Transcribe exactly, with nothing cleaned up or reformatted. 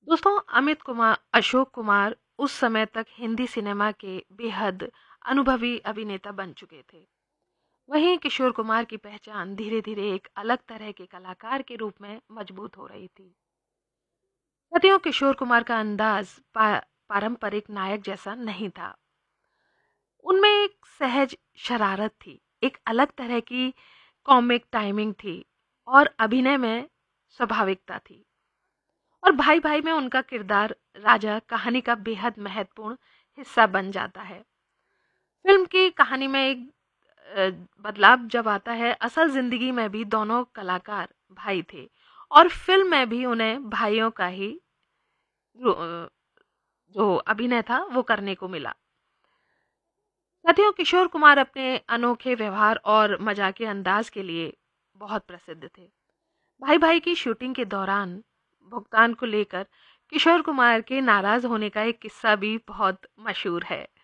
दोस्तों, अमित कुमार अशोक कुमार उस समय तक हिंदी सिनेमा के बेहद अनुभवी अभिनेता बन चुके थे। वहीं किशोर कुमार की पहचान धीरे धीरे एक अलग तरह के कलाकार के रूप में मजबूत हो रही थी। सदियों किशोर कुमार का अंदाज पा, पारंपरिक नायक जैसा नहीं था। उनमें एक सहज शरारत थी, एक अलग तरह की कॉमिक टाइमिंग थी और अभिनय में स्वाभाविकता थी। और भाई भाई में उनका किरदार राजा कहानी का बेहद महत्वपूर्ण हिस्सा बन जाता है। फिल्म की कहानी में एक अ, बदलाव जब आता है, असल जिंदगी में भी दोनों कलाकार भाई थे और फिल्म में भी उन्हें भाइयों का ही रो- अ, जो अभिनय था वो करने को मिला। साथियों, किशोर कुमार अपने अनोखे व्यवहार और मजाकिया अंदाज के लिए बहुत प्रसिद्ध थे। भाई भाई की शूटिंग के दौरान भुगतान को लेकर किशोर कुमार के नाराज होने का एक किस्सा भी बहुत मशहूर है।